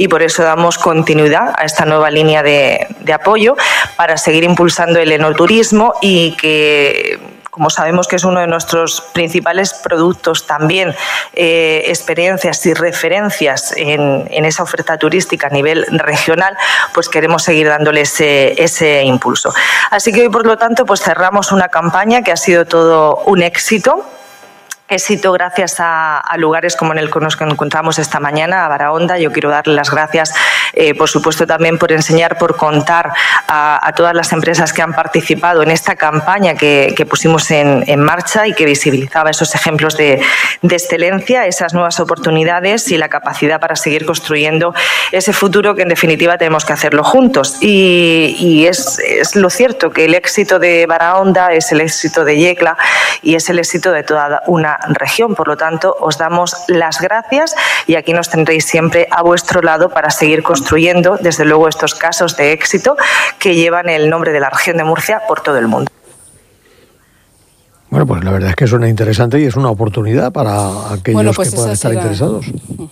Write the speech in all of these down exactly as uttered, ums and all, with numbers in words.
y por eso damos continuidad a esta nueva línea de, de apoyo para seguir impulsando el enoturismo y que, como sabemos que es uno de nuestros principales productos también, eh, experiencias y referencias en, en esa oferta turística a nivel regional, pues queremos seguir dándole ese, ese impulso. Así que hoy, por lo tanto, pues cerramos una campaña que ha sido todo un éxito. Éxito gracias a, a lugares como en el que nos encontramos esta mañana, a Barahonda. Yo quiero darle las gracias, eh, por supuesto, también por enseñar, por contar a, a todas las empresas que han participado en esta campaña que, que pusimos en, en marcha y que visibilizaba esos ejemplos de, de excelencia, esas nuevas oportunidades y la capacidad para seguir construyendo ese futuro que, en definitiva, tenemos que hacerlo juntos. Y, y es, es lo cierto que el éxito de Barahonda es el éxito de Yecla y es el éxito de toda una región. Por lo tanto, os damos las gracias y aquí nos tendréis siempre a vuestro lado para seguir construyendo, desde luego, estos casos de éxito que llevan el nombre de la región de Murcia por todo el mundo. Bueno, pues la verdad es que suena interesante y es una oportunidad para aquellos bueno, pues que puedan estar será... interesados.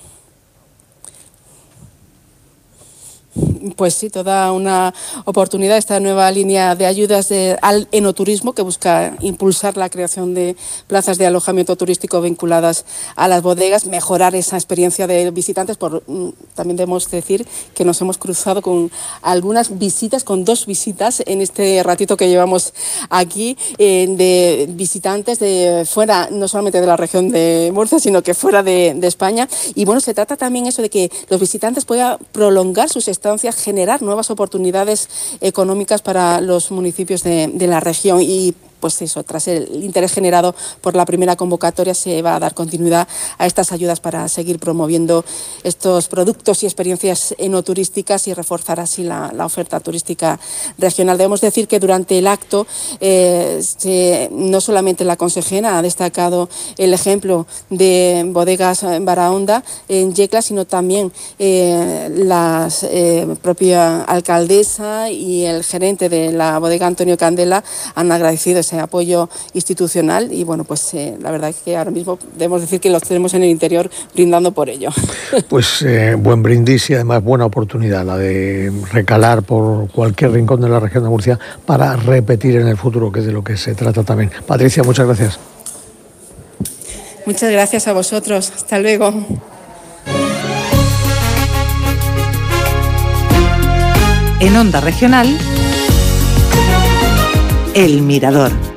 Pues sí, toda una oportunidad esta nueva línea de ayudas de, al enoturismo que busca impulsar la creación de plazas de alojamiento turístico vinculadas a las bodegas, mejorar esa experiencia de visitantes. Por, también debemos decir que nos hemos cruzado con algunas visitas, con dos visitas en este ratito que llevamos aquí, eh, de visitantes de fuera, no solamente de la región de Murcia, sino que fuera de, de España. Y bueno, se trata también eso de que los visitantes puedan prolongar sus estancias, generar nuevas oportunidades económicas para los municipios de, de la región y pues eso, tras el interés generado por la primera convocatoria se va a dar continuidad a estas ayudas para seguir promoviendo estos productos y experiencias enoturísticas y reforzar así la, la oferta turística regional. Debemos decir que durante el acto eh, se, no solamente la consejera ha destacado el ejemplo de bodegas Barahonda en Yecla, sino también eh, la eh, propia alcaldesa y el gerente de la bodega Antonio Candela han agradecido ese apoyo institucional y bueno, pues eh, la verdad es que ahora mismo debemos decir que los tenemos en el interior brindando por ello. Pues eh, buen brindis y además buena oportunidad la de recalar por cualquier rincón de la región de Murcia para repetir en el futuro, que es de lo que se trata también. Patricia, muchas gracias. Muchas gracias a vosotros. Hasta luego. En Onda Regional, El Mirador.